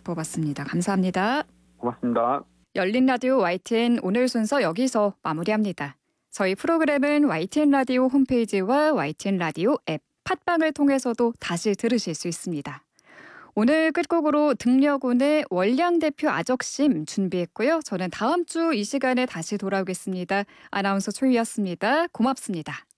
짚어봤습니다. 감사합니다. 고맙습니다. 열린 라디오 YTN 오늘 순서 여기서 마무리합니다. 저희 프로그램은 YTN 라디오 홈페이지와 YTN 라디오 앱, 팟빵을 통해서도 다시 들으실 수 있습니다. 오늘 끝곡으로 등려군의 월량대표 아적심 준비했고요. 저는 다음 주 이 시간에 다시 돌아오겠습니다. 아나운서 초이였습니다. 고맙습니다.